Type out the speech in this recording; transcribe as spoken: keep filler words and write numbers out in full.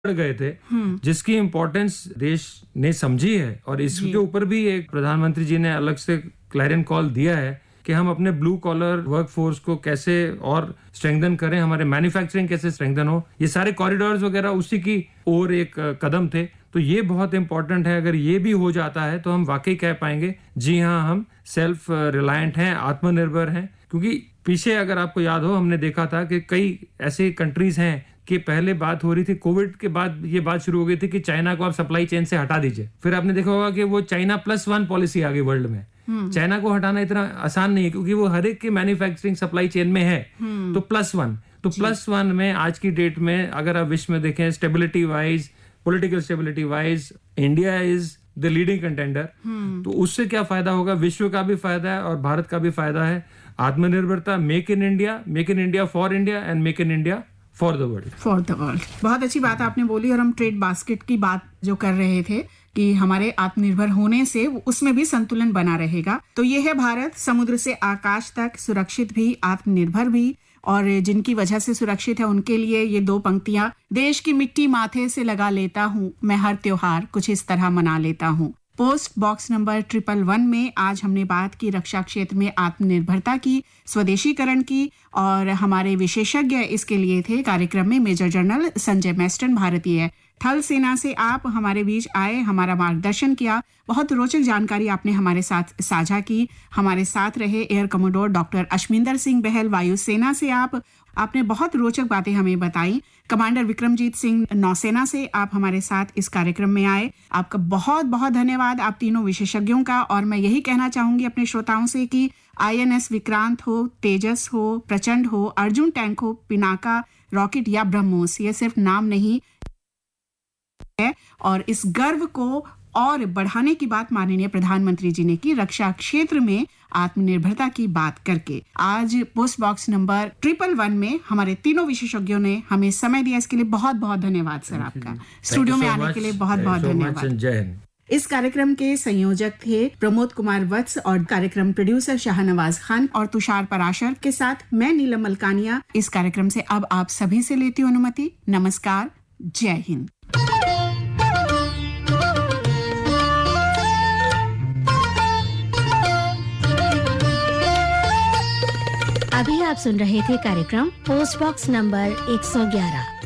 गए थे, जिसकी इम्पोर्टेंस देश ने समझी है और इसके ऊपर भी एक प्रधानमंत्री जी ने अलग से क्लैरियन कॉल दिया है कि हम अपने ब्लू कॉलर वर्कफोर्स को कैसे और स्ट्रेंथन करें, हमारे मैन्युफैक्चरिंग कैसे स्ट्रेंथन हो। ये सारे कॉरिडोर्स वगैरह उसी की और एक कदम थे। तो ये बहुत इंपॉर्टेंट है। अगर ये भी हो जाता है तो हम वाकई कह पाएंगे जी हाँ, हम सेल्फ रिलायंट हैं, आत्मनिर्भर हैं। क्योंकि पीछे अगर आपको याद हो, हमने देखा था कि कई ऐसी कंट्रीज हैं कि पहले बात हो रही थी, कोविड के बाद ये बात शुरू हो गई थी कि चाइना को आप सप्लाई चेन से हटा दीजिए। फिर आपने देखा होगा कि वो चाइना प्लस वन पॉलिसी आ गई वर्ल्ड में। चाइना को हटाना इतना आसान नहीं है क्योंकि वो हर एक की मैन्युफैक्चरिंग सप्लाई चेन में है। तो प्लस वन तो प्लस वन में आज की डेट में अगर आप विश्व में देखें, stability wise, political stability wise, India is the leading contender. तो उससे क्या फायदा होगा? विश्व का भी फायदा है और भारत का भी फायदा है। आत्मनिर्भरता, make in India, make in India for India and make in India for the world. For the world. बहुत अच्छी बात आपने बोली। और हम ट्रेड बास्केट की बात जो कर रहे थे कि हमारे आत्मनिर्भर होने से उसमें भी संतुलन बना रहेगा। तो ये है भारत, समुद्र से आकाश तक सुरक्षित भी, आत्मनिर्भर भी, और जिनकी वजह से सुरक्षित है उनके लिए ये दो पंक्तियां। देश की मिट्टी माथे से लगा लेता हूँ, मैं हर त्योहार कुछ इस तरह मना लेता हूँ। Post box number triple one में आज हमने बात की रक्षा क्षेत्र में आत्मनिर्भरता की, स्वदेशीकरण की, और हमारे विशेषज्ञ इसके लिए थे कार्यक्रम में मेजर जनरल संजय मेस्टन, भारतीय थल सेना से आप हमारे बीच आए, हमारा मार्गदर्शन किया। बहुत रोचक जानकारी आपने हमारे साथ साझा की। हमारे साथ रहे एयर कमोडोर डॉक्टर अश्मिंदर सिंह बहल, वायुसेना से आप आपने बहुत रोचक बातें हमें बताई। कमांडर विक्रमजीत सिंह, नौसेना से आप हमारे साथ इस कार्यक्रम में आए। आपका बहुत बहुत धन्यवाद आप तीनों विशेषज्ञों का। और मैं यही कहना चाहूंगी अपने श्रोताओं से कि आईएनएस विक्रांत हो, तेजस हो, प्रचंड हो, अर्जुन टैंक हो, पिनाका रॉकेट या ब्रह्मोस, ये सिर्फ नाम नहीं है। और इस गर्व को और बढ़ाने की बात माननीय प्रधानमंत्री जी ने की रक्षा क्षेत्र में आत्मनिर्भरता की बात करके। आज post box number triple one में हमारे तीनों विशेषज्ञों ने हमें समय दिया, इसके लिए बहुत बहुत धन्यवाद सर आपका। स्टूडियो में आने के लिए बहुत बहुत धन्यवाद। इस कार्यक्रम के संयोजक थे प्रमोद कुमार वत्स और कार्यक्रम प्रोड्यूसर शाहनवाज खान और तुषार पराशर के साथ मैं नीलम मलकानिया इस कार्यक्रम से अब आप सभी से लेती हूँ अनुमति। नमस्कार, जय हिंद। अभी आप सुन रहे थे कार्यक्रम पोस्ट बॉक्स नंबर एक सौ ग्यारह।